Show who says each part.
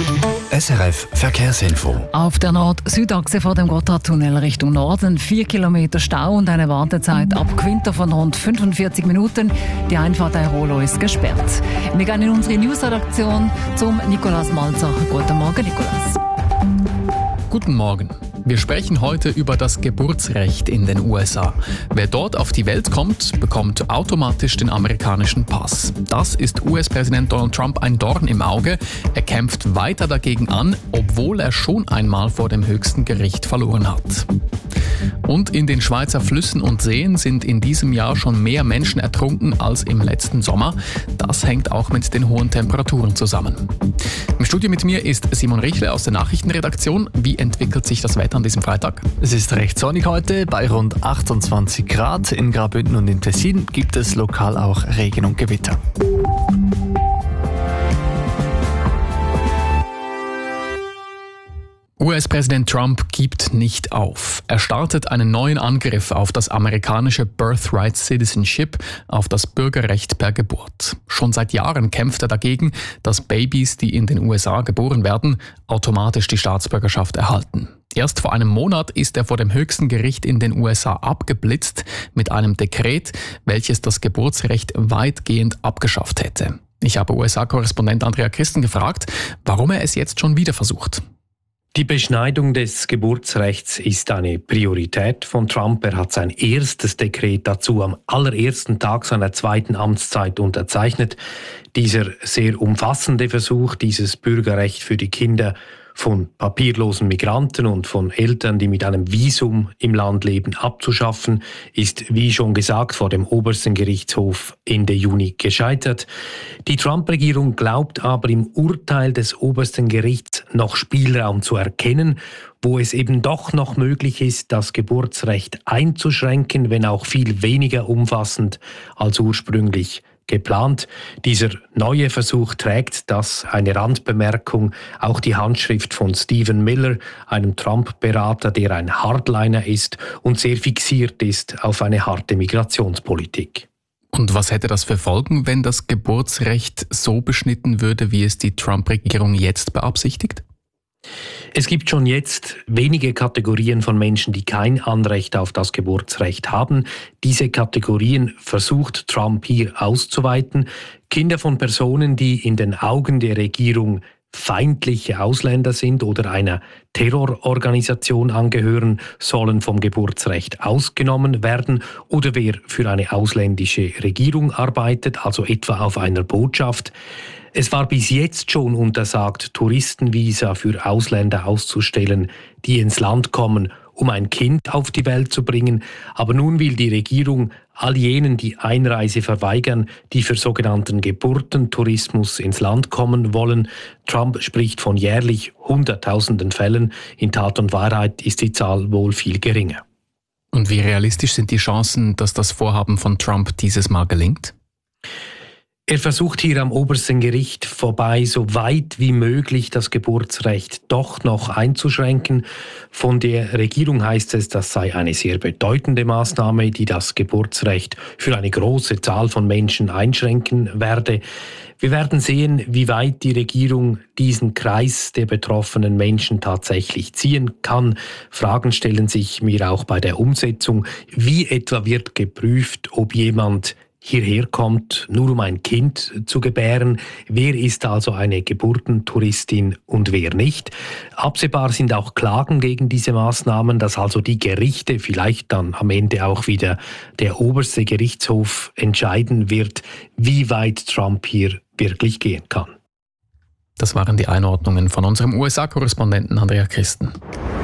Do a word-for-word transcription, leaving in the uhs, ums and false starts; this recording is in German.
Speaker 1: S R F Verkehrsinfo.
Speaker 2: Auf der Nord-Süd-Achse vor dem Gotthardtunnel Richtung Norden vier Kilometer Stau und eine Wartezeit ab Quinter von rund fünfundvierzig Minuten. Die Einfahrt Airolo ist gesperrt. Wir gehen in unsere News-Redaktion zum Nikolaus Malzacher. Guten Morgen, Nikolaus.
Speaker 3: Guten Morgen. Wir sprechen heute über das Geburtsrecht in den U S A. Wer dort auf die Welt kommt, bekommt automatisch den amerikanischen Pass. Das ist U S-Präsident Donald Trump ein Dorn im Auge. Er kämpft weiter dagegen an, obwohl er schon einmal vor dem höchsten Gericht verloren hat. Und in den Schweizer Flüssen und Seen sind in diesem Jahr schon mehr Menschen ertrunken als im letzten Sommer. Das hängt auch mit den hohen Temperaturen zusammen. Im Studio mit mir ist Simon Richle aus der Nachrichtenredaktion. Wie entwickelt sich das Wetter an diesem Freitag?
Speaker 4: Es ist recht sonnig heute, bei rund achtundzwanzig Grad. In Graubünden und in Tessin gibt es lokal auch Regen und Gewitter.
Speaker 3: U S-Präsident Trump gibt nicht auf. Er startet einen neuen Angriff auf das amerikanische Birthright Citizenship, auf das Bürgerrecht per Geburt. Schon seit Jahren kämpft er dagegen, dass Babys, die in den U S A geboren werden, automatisch die Staatsbürgerschaft erhalten. Erst vor einem Monat ist er vor dem höchsten Gericht in den U S A abgeblitzt mit einem Dekret, welches das Geburtsrecht weitgehend abgeschafft hätte. Ich habe U S A-Korrespondent Andrea Christen gefragt, warum er es jetzt schon wieder versucht.
Speaker 5: Die Beschneidung des Geburtsrechts ist eine Priorität von Trump. Er hat sein erstes Dekret dazu am allerersten Tag seiner zweiten Amtszeit unterzeichnet. Dieser sehr umfassende Versuch, dieses Bürgerrecht für die Kinder von papierlosen Migranten und von Eltern, die mit einem Visum im Land leben, abzuschaffen, ist, wie schon gesagt, vor dem obersten Gerichtshof Ende Juni gescheitert. Die Trump-Regierung glaubt aber im Urteil des obersten Gerichts noch Spielraum zu erkennen, wo es eben doch noch möglich ist, das Geburtsrecht einzuschränken, wenn auch viel weniger umfassend als ursprünglich geplant. Dieser neue Versuch trägt, das eine Randbemerkung, auch die Handschrift von Stephen Miller, einem Trump-Berater, der ein Hardliner ist und sehr fixiert ist auf eine harte Migrationspolitik.
Speaker 3: Und was hätte das für Folgen, wenn das Geburtsrecht so beschnitten würde, wie es die Trump-Regierung jetzt beabsichtigt?
Speaker 5: Es gibt schon jetzt wenige Kategorien von Menschen, die kein Anrecht auf das Geburtsrecht haben. Diese Kategorien versucht Trump hier auszuweiten. Kinder von Personen, die in den Augen der Regierung feindliche Ausländer sind oder einer Terrororganisation angehören, sollen vom Geburtsrecht ausgenommen werden. Oder wer für eine ausländische Regierung arbeitet, also etwa auf einer Botschaft. Es war bis jetzt schon untersagt, Touristenvisa für Ausländer auszustellen, die ins Land kommen, um ein Kind auf die Welt zu bringen. Aber nun will die Regierung all jenen, die Einreise verweigern, die für sogenannten Geburtentourismus ins Land kommen wollen. Trump spricht von jährlich Hunderttausenden Fällen. In Tat und Wahrheit ist die Zahl wohl viel geringer.
Speaker 3: Und wie realistisch sind die Chancen, dass das Vorhaben von Trump dieses Mal gelingt?
Speaker 5: Er versucht hier am obersten Gericht vorbei, so weit wie möglich das Geburtsrecht doch noch einzuschränken. Von der Regierung heißt es, das sei eine sehr bedeutende Maßnahme, die das Geburtsrecht für eine große Zahl von Menschen einschränken werde. Wir werden sehen, wie weit die Regierung diesen Kreis der betroffenen Menschen tatsächlich ziehen kann. Fragen stellen sich mir auch bei der Umsetzung. Wie etwa wird geprüft, ob jemand hierher kommt, nur um ein Kind zu gebären? Wer ist also eine Geburtentouristin und wer nicht? Absehbar sind auch Klagen gegen diese Maßnahmen, dass also die Gerichte, vielleicht dann am Ende auch wieder der oberste Gerichtshof entscheiden wird, wie weit Trump hier wirklich gehen kann.
Speaker 3: Das waren die Einordnungen von unserem U S A-Korrespondenten Andrea Christen.